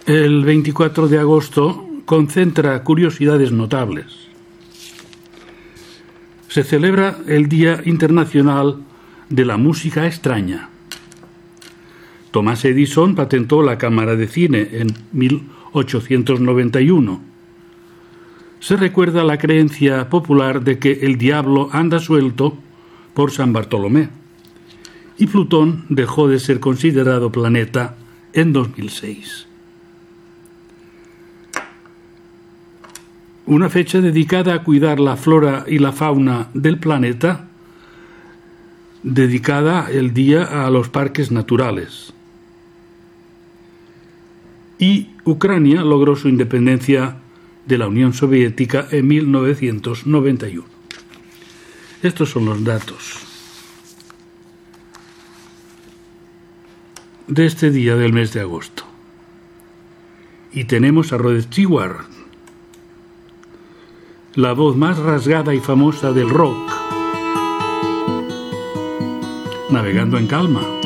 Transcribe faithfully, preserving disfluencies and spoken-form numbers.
El veinticuatro de agosto concentra curiosidades notables. Se celebra el Día Internacional de la Música Extraña. Thomas Edison patentó la cámara de cine en mil ochocientos noventa y uno. Se recuerda la creencia popular de que el diablo anda suelto por San Bartolomé, y Plutón dejó de ser considerado planeta en dos mil seis. Una fecha dedicada a cuidar la flora y la fauna del planeta, dedicada el día a los parques naturales. Y Ucrania logró su independencia de la Unión Soviética en mil novecientos noventa y uno. Estos son los datos de este día del mes de agosto. Y tenemos a Rod Stewart, la voz más rasgada y famosa del rock, Navegando en Calma.